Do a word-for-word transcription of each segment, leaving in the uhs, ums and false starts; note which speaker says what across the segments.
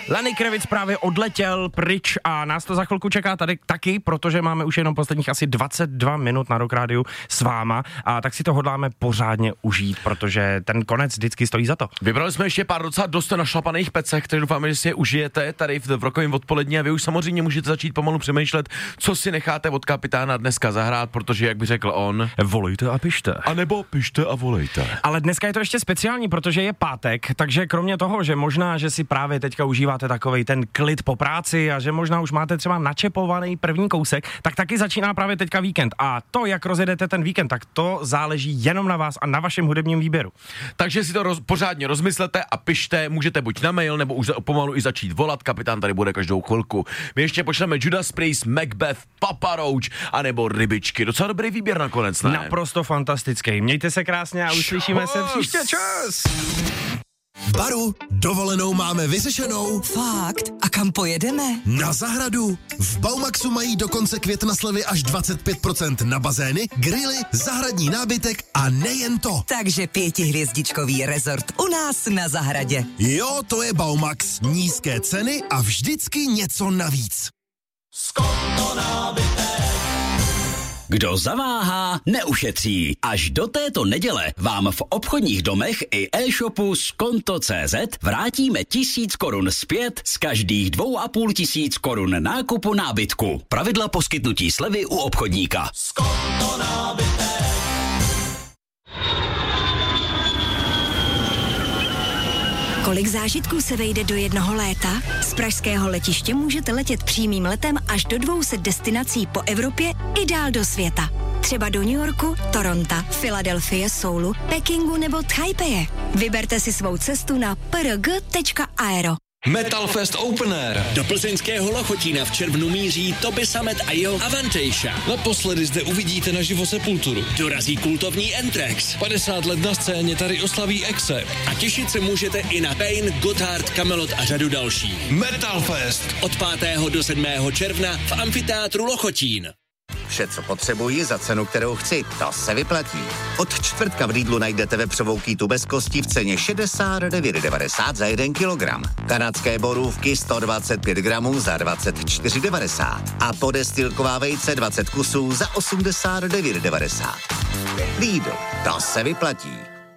Speaker 1: Lenny Kravitz právě odletěl pryč a nás to za chvilku čeká tady taky, protože máme už jenom posledních asi dvacet dva minut na Rock Rádiu s váma a tak si to hodláme pořádně užít, protože ten konec vždycky stojí za to.
Speaker 2: Vybrali jsme ještě pár docela dost našlapaných pecek, které doufáme, že si je užijete tady v Rockovém odpolední a vy už samozřejmě můžete začít pomalu přemýšlet, co si necháte od kapitána dneska zahrát, protože jak by řekl on,
Speaker 1: volejte a pište.
Speaker 2: A nebo pište a volejte.
Speaker 1: Ale dneska je to ještě speciální, protože je pátek, takže kromě toho, že možná, že si právě teďka užíváte takovej ten klid po práci a že možná už máte třeba načepovaný první kousek, tak taky začíná právě teďka víkend. A to, jak rozjedete ten víkend, tak to záleží jenom na vás a na vašem hudebním výběru.
Speaker 2: Takže si to roz, pořádně rozmyslete a pište, můžete buď na mail, nebo už pomalu i začít volat, kapitán tady bude každou chvilku. My ještě pošleme Judas Priest, Macbeth, Papa Roach a nebo Rybičky. Docela dobrý výběr nakonec, ne?
Speaker 1: Naprosto fantastický. Mějte se krásně a uslyšíme
Speaker 2: Čus.
Speaker 1: se příště. Čus!
Speaker 3: Baru, dovolenou máme vyřešenou.
Speaker 4: Fakt? A kam pojedeme?
Speaker 3: Na zahradu. V Baumaxu mají do konce května slevy až dvacet pět procent na bazény, grily, zahradní nábytek a nejen to.
Speaker 4: Takže pětihvězdičkový rezort u nás na zahradě.
Speaker 3: Jo, to je Baumax. Nízké ceny a vždycky něco navíc.
Speaker 5: Skonto nábytek. Kdo zaváhá, neušetří. Až do této neděle vám v obchodních domech i e-shopu Skonto tečka cé zet vrátíme tisíc korun zpět z každých dvou a půl tisíc korun nákupu nábytku. Pravidla poskytnutí slevy u obchodníka. Skonto nábytek.
Speaker 6: Kolik zážitků se vejde do jednoho léta? Z pražského letiště můžete letět přímým letem až do dvou set destinací po Evropě i dál do světa. Třeba do New Yorku, Toronta, Filadelfie, Soulu, Pekingu nebo Taipeje. Vyberte si svou cestu na p r g tečka aero.
Speaker 7: Metalfest Open Air.
Speaker 8: Do plzeňského Lochotína v červnu míří Toby Summit a jeho Avantejša.
Speaker 7: Naposledy zde uvidíte naživo Sepulturu.
Speaker 8: Dorazí kultovní Anthrax.
Speaker 7: padesát let na scéně tady oslaví Exe.
Speaker 8: A těšit se můžete i na Pain, Gotthard, Kamelot a řadu dalších.
Speaker 7: Metalfest.
Speaker 8: Od pátého do sedmého června v amfiteátru Lochotín.
Speaker 9: Vše, co potřebuji za cenu, kterou chci, to se vyplatí. Od čtvrtka v Lidlu najdete vepřovou kýtu bez kostí v ceně šedesát devět devadesát za jeden kilogram. Kanadské borůvky sto dvacet pět gramů za dvacet čtyři devadesát. A podestýlková vejce dvacet kusů za osmdesát devět devadesát. Lidl, to se vyplatí.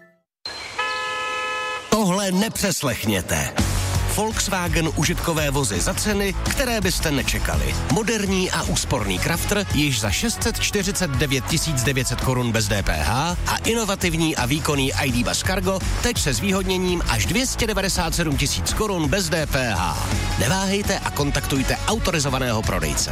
Speaker 10: Tohle nepřeslechněte. Volkswagen užitkové vozy za ceny, které byste nečekali. Moderní a úsporný Crafter již za šest set čtyřicet devět tisíc devět set korun bez D P H a inovativní a výkonný I D Bus Cargo teď se zvýhodněním až dvě stě devadesát sedm tisíc korun bez D P H. Neváhejte a kontaktujte autorizovaného prodejce.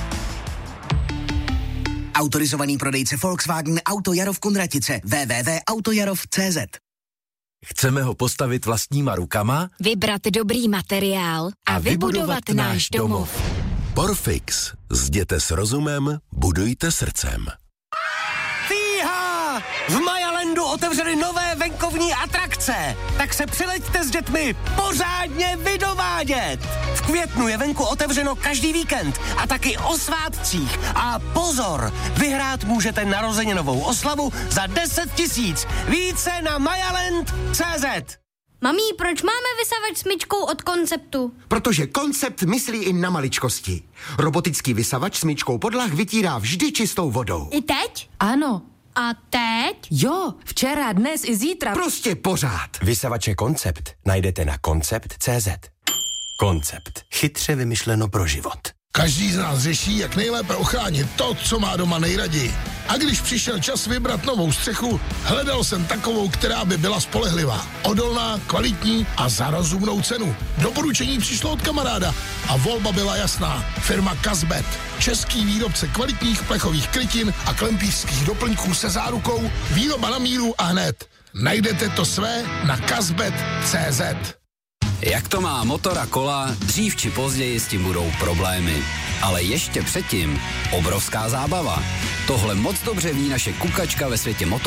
Speaker 11: Autorizovaný prodejce Volkswagen Auto Jarov Kunratice w w w tečka autojarov tečka cé zet.
Speaker 12: Chceme ho postavit vlastníma rukama,
Speaker 6: vybrat dobrý materiál a, a vybudovat náš domov.
Speaker 3: Porfix. Zděte s rozumem, budujte srdcem.
Speaker 10: Fíha! V Majalandu otevřeli nové venkovní atrakce. Tak se přileďte s dětmi pořádně vydovádět. V květnu je venku otevřeno každý víkend a taky o svátcích. A pozor, vyhrát můžete narozeninovou oslavu za deset tisíc. Více na majaland tečka cé zet.
Speaker 13: Mami, proč máme vysavač s myčkou od Konceptu?
Speaker 14: Protože Koncept myslí i na maličkosti. Robotický vysavač s myčkou podlah vytírá vždy čistou vodou.
Speaker 13: I teď?
Speaker 15: Ano.
Speaker 13: A teď?
Speaker 15: Jo, včera, dnes i zítra.
Speaker 14: Prostě pořád.
Speaker 16: Vysavače Koncept najdete na koncept tečka cé zet. Koncept. Chytře vymyšleno pro život.
Speaker 17: Každý z nás řeší, jak nejlépe ochránit to, co má doma nejraději. A když přišel čas vybrat novou střechu, hledal jsem takovou, která by byla spolehlivá, odolná, kvalitní a za rozumnou cenu. Doporučení přišlo od kamaráda a volba byla jasná. Firma Kazbet. Český výrobce kvalitních plechových krytin a klempířských doplňků se zárukou, výroba na míru a hned. Najdete to své na kazbet tečka cé zet.
Speaker 18: Jak to má motor a kola, dřív či později s tím budou problémy. Ale ještě předtím obrovská zábava. Tohle moc dobře ví naše kukačka ve světě motoru.